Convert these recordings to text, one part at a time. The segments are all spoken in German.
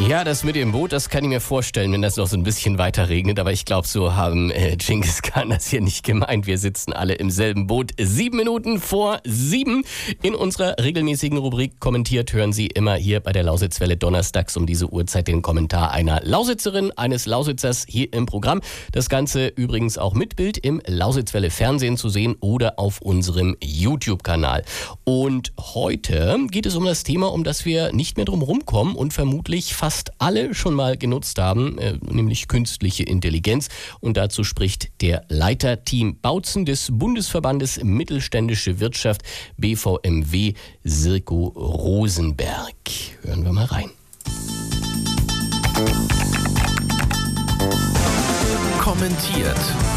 Ja, das mit dem Boot, das kann ich mir vorstellen, wenn das noch so ein bisschen weiter regnet. Aber ich glaube, so haben Genghis Khan das hier nicht gemeint. Wir sitzen alle im selben Boot. 7 Minuten vor 7. In unserer regelmäßigen Rubrik Kommentiert hören Sie immer hier bei der Lausitzwelle donnerstags um diese Uhrzeit den Kommentar einer Lausitzerin, eines Lausitzers hier im Programm. Das Ganze übrigens auch mit Bild im Lausitzwelle Fernsehen zu sehen oder auf unserem YouTube-Kanal. Und heute geht es um das Thema, um das wir nicht mehr drum rumkommen und vermutlich fast alle schon mal genutzt haben, nämlich künstliche Intelligenz. Und dazu spricht der Leiter Team Bautzen des Bundesverbandes Mittelständische Wirtschaft BVMW, Sirko Rosenberg. Hören wir mal rein. Kommentiert.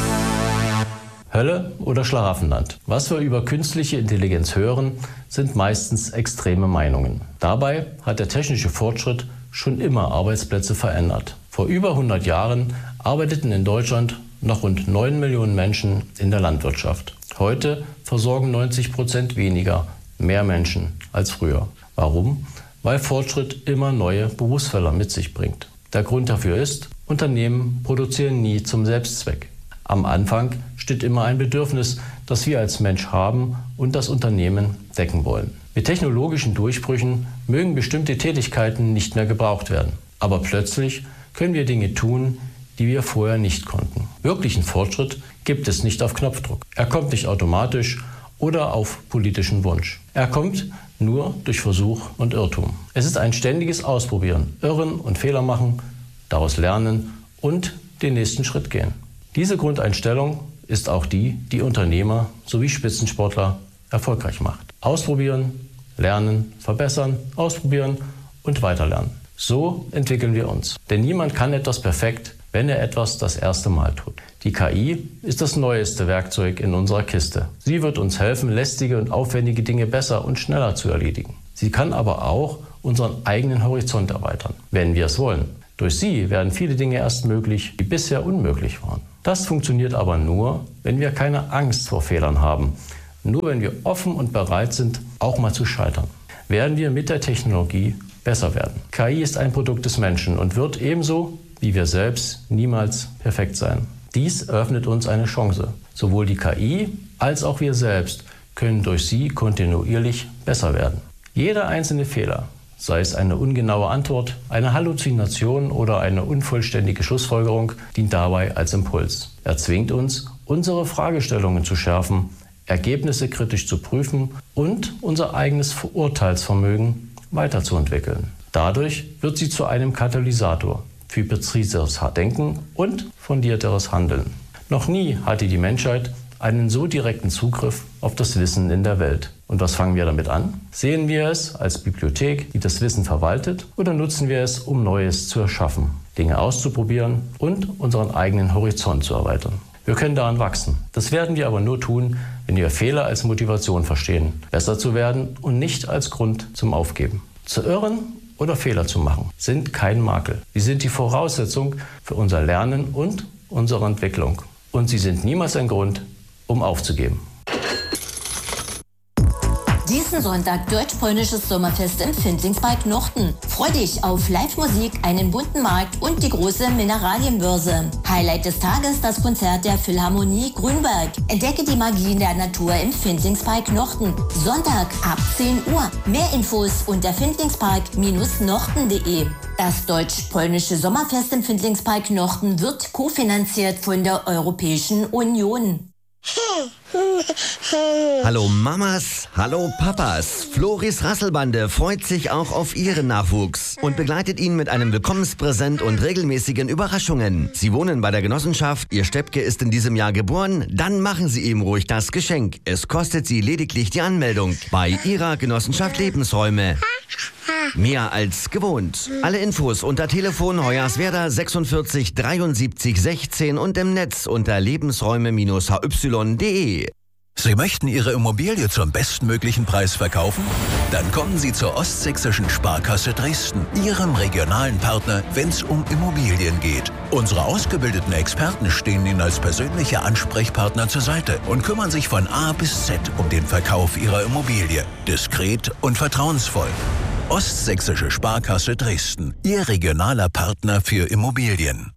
Hölle oder Schlaraffenland. Was wir über künstliche Intelligenz hören, sind meistens extreme Meinungen. Dabei hat der technische Fortschritt schon immer Arbeitsplätze verändert. Vor über 100 Jahren arbeiteten in Deutschland noch rund 9 Millionen Menschen in der Landwirtschaft. Heute versorgen 90% weniger mehr Menschen als früher. Warum? Weil Fortschritt immer neue Berufsfelder mit sich bringt. Der Grund dafür ist, Unternehmen produzieren nie zum Selbstzweck. Am Anfang steht immer ein Bedürfnis, das wir als Mensch haben und das Unternehmen decken wollen. Mit technologischen Durchbrüchen mögen bestimmte Tätigkeiten nicht mehr gebraucht werden. Aber plötzlich können wir Dinge tun, die wir vorher nicht konnten. Wirklichen Fortschritt gibt es nicht auf Knopfdruck. Er kommt nicht automatisch oder auf politischen Wunsch. Er kommt nur durch Versuch und Irrtum. Es ist ein ständiges Ausprobieren, Irren und Fehler machen, daraus lernen und den nächsten Schritt gehen. Diese Grundeinstellung ist auch die, die Unternehmer sowie Spitzensportler erfolgreich macht. Ausprobieren, lernen, verbessern, ausprobieren und weiterlernen. So entwickeln wir uns. Denn niemand kann etwas perfekt, wenn er etwas das erste Mal tut. Die KI ist das neueste Werkzeug in unserer Kiste. Sie wird uns helfen, lästige und aufwendige Dinge besser und schneller zu erledigen. Sie kann aber auch unseren eigenen Horizont erweitern, wenn wir es wollen. Durch sie werden viele Dinge erst möglich, die bisher unmöglich waren. Das funktioniert aber nur, wenn wir keine Angst vor Fehlern haben. Nur wenn wir offen und bereit sind, auch mal zu scheitern, werden wir mit der Technologie besser werden. KI ist ein Produkt des Menschen und wird ebenso wie wir selbst niemals perfekt sein. Dies eröffnet uns eine Chance. Sowohl die KI als auch wir selbst können durch sie kontinuierlich besser werden. Jeder einzelne Fehler, sei es eine ungenaue Antwort, eine Halluzination oder eine unvollständige Schlussfolgerung, dient dabei als Impuls. Er zwingt uns, unsere Fragestellungen zu schärfen, Ergebnisse kritisch zu prüfen und unser eigenes Urteilsvermögen weiterzuentwickeln. Dadurch wird sie zu einem Katalysator für präziseres Denken und fundierteres Handeln. Noch nie hatte die Menschheit einen so direkten Zugriff auf das Wissen in der Welt. Und was fangen wir damit an? Sehen wir es als Bibliothek, die das Wissen verwaltet, oder nutzen wir es, um Neues zu erschaffen, Dinge auszuprobieren und unseren eigenen Horizont zu erweitern? Wir können daran wachsen. Das werden wir aber nur tun, wenn wir Fehler als Motivation verstehen, besser zu werden und nicht als Grund zum Aufgeben. Zu irren oder Fehler zu machen sind kein Makel. Sie sind die Voraussetzung für unser Lernen und unsere Entwicklung. Und sie sind niemals ein Grund, um aufzugeben. Diesen Sonntag deutsch-polnisches Sommerfest im Findlingspark Nochten. Freu dich auf Live-Musik, einen bunten Markt und die große Mineralienbörse. Highlight des Tages das Konzert der Philharmonie Grünberg. Entdecke die Magie der Natur im Findlingspark Nochten. Sonntag ab 10 Uhr. Mehr Infos unter findlingspark-nochten.de. Das deutsch-polnische Sommerfest im Findlingspark Nochten wird kofinanziert von der Europäischen Union. Hallo Mamas, hallo Papas. Floris Rasselbande freut sich auch auf ihren Nachwuchs und begleitet ihn mit einem Willkommenspräsent und regelmäßigen Überraschungen. Sie wohnen bei der Genossenschaft, ihr Steppke ist in diesem Jahr geboren, dann machen Sie ihm ruhig das Geschenk. Es kostet Sie lediglich die Anmeldung bei Ihrer Genossenschaft Lebensräume. Mehr als gewohnt. Alle Infos unter Telefon Hoyerswerda 46 73 16 und im Netz unter lebensräume-hy.de. Sie möchten Ihre Immobilie zum bestmöglichen Preis verkaufen? Dann kommen Sie zur Ostsächsischen Sparkasse Dresden, Ihrem regionalen Partner, wenn es um Immobilien geht. Unsere ausgebildeten Experten stehen Ihnen als persönlicher Ansprechpartner zur Seite und kümmern sich von A bis Z um den Verkauf Ihrer Immobilie. Diskret und vertrauensvoll. Ostsächsische Sparkasse Dresden, Ihr regionaler Partner für Immobilien.